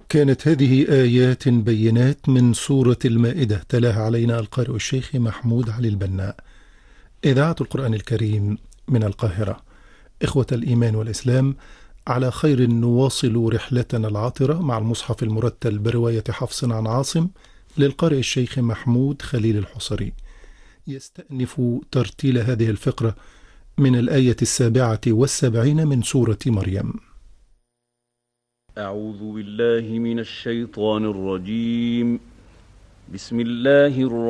كانت هذه آيات بينات من سورة المائدة، تلاها علينا القارئ الشيخ محمود علي البناء. إذاعة القرآن الكريم من القاهرة. إخوة الإيمان والإسلام، على خير نواصل رحلتنا العاطرة مع المصحف المرتل برواية حفص عن عاصم للقارئ الشيخ محمود خليل الحصري. يستأنف ترتيل هذه الفقرة من الآية 77 من سورة مريم. أعوذ بالله من الشيطان الرجيم. بسم الله الرحمن